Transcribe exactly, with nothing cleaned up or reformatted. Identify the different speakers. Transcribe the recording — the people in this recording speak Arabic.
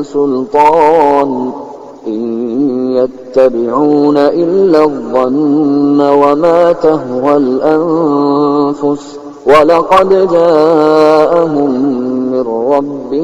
Speaker 1: سلطان إن يتبعون إلا الظن وما تهوى الأنفس ولقد جاءهم من ربهم